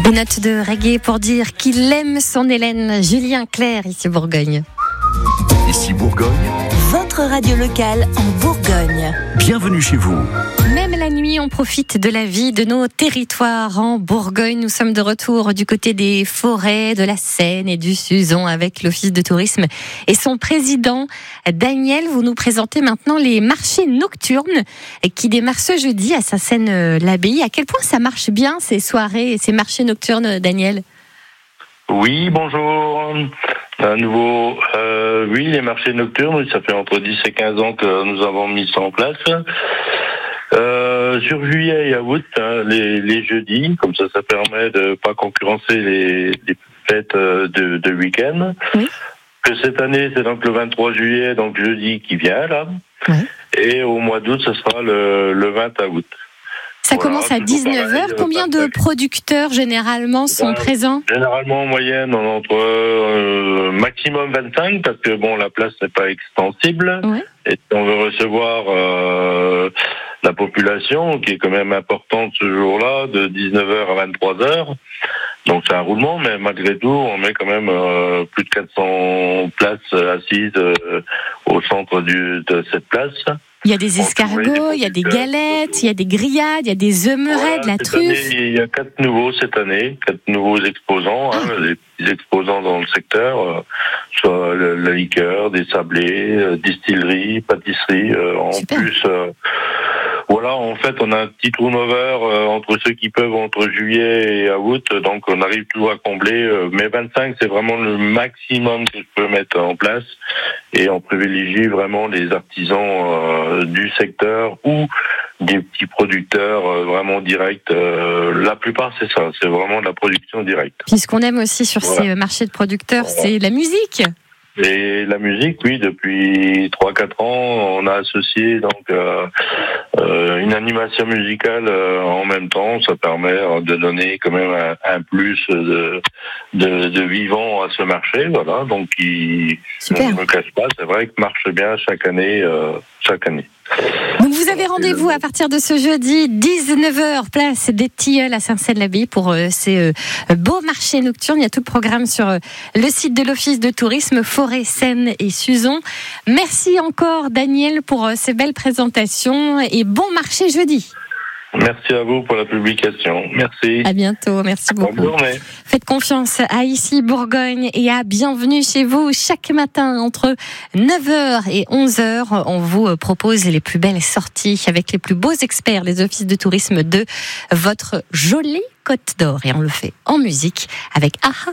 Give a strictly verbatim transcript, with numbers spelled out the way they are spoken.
Des notes de reggae pour dire qu'il aime son Hélène. Julien Clerc, ici Bourgogne. Ici Bourgogne, votre radio locale en Bourgogne. Bienvenue chez vous. Même la nuit, on profite de la vie de nos territoires en Bourgogne. Nous sommes de retour du côté des forêts, de la Seine et du Suzon avec l'Office de tourisme et son président Daniel. Vous nous présentez maintenant les marchés nocturnes qui démarrent ce jeudi à Saint-Seine-l'Abbaye. À quel point ça marche bien ces soirées et ces marchés nocturnes, Daniel ? Oui, bonjour. À nouveau, euh, oui, les marchés nocturnes, ça fait entre dix et quinze ans que nous avons mis ça en place. Euh, sur juillet et août, hein, les, les jeudis, comme ça, ça permet de pas concurrencer les, les fêtes de, de week-end. Oui. Que cette année, c'est donc le vingt-trois juillet, donc jeudi qui vient là. Oui. Et au mois d'août, ce sera le, le vingt août. Ça voilà, commence à dix-neuf heures. Combien de producteurs généralement sont ben, présents ? Généralement en moyenne on entre euh, maximum vingt-cinq parce que bon la place n'est pas extensible. Ouais. Et si on veut recevoir euh, la population qui est quand même importante ce jour-là de dix-neuf heures à vingt-trois heures. Donc c'est un roulement, mais malgré tout, on met quand même euh, plus de quatre cents places assises euh, au centre du, de cette place. Il y a des escargots, il y a des galettes, il y a des grillades, il y a des œufs murets, voilà, de la truffe. Année, il y a quatre nouveaux cette année, quatre nouveaux exposants, ah. hein, les petits exposants dans le secteur, euh, soit la, la liqueur, des sablés, euh, distillerie, pâtisserie. Euh, en Super. plus, euh, voilà, en fait, on a un petit turnover euh, entre ceux qui peuvent entre juillet et août, donc on arrive toujours à combler. Euh, mais vingt-cinq, c'est vraiment le maximum que je peux mettre en place, et on privilégie vraiment les artisans euh, du secteur ou des petits producteurs euh, vraiment directs. Euh, la plupart, c'est ça, c'est vraiment de la production directe. Puis ce qu'on aime aussi sur voilà. ces marchés de producteurs, voilà. c'est la musique. Et la musique, oui, depuis trois quatre ans, on a associé donc euh, euh, une animation musicale euh, en même temps. Ça permet de donner quand même un, un plus de, de, de vivant à ce marché. Voilà, donc il, on ne me cache pas, c'est vrai que marche bien chaque année, euh, chaque année. Donc vous avez rendez-vous à partir de ce jeudi, dix-neuf heures, place des Tilleuls à Saint-Seine-l'Abbaye pour euh, ces euh, beaux marchés nocturnes. Il y a tout le programme sur euh, le site de l'Office de tourisme, Forêt, Seine et Suzon. Merci encore Daniel pour euh, ces belles présentations et bon marché jeudi. Merci à vous pour la publication. Merci. À bientôt. Merci beaucoup. Bonne journée. Faites confiance à Ici Bourgogne et à Bienvenue chez vous. Chaque matin, entre neuf heures et onze heures, on vous propose les plus belles sorties avec les plus beaux experts, les offices de tourisme de votre jolie Côte d'Or. Et on le fait en musique avec Aha.